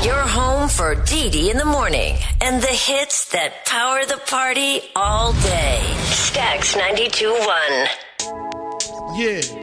Your home for Dee Dee in the morning and the hits that power the party all day. Stax 92.1. Yeah.